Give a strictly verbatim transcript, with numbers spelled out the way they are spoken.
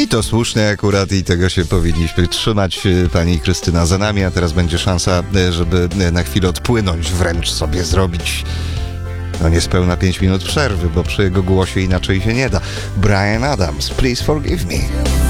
I to słusznie akurat i tego się powinniśmy trzymać. Pani Krystyna za nami, a teraz będzie szansa, żeby na chwilę odpłynąć, wręcz sobie zrobić no niespełna pięć minut przerwy, bo przy jego głosie inaczej się nie da. Bryan Adams, Please Forgive Me.